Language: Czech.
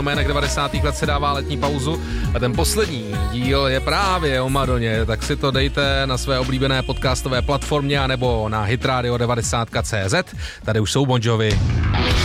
Jmének 90. let se dává letní pauzu a ten poslední díl je právě o Madoně, tak si to dejte na své oblíbené podcastové platformě anebo na hitradio90.cz. Tady už jsou Bon Jovi.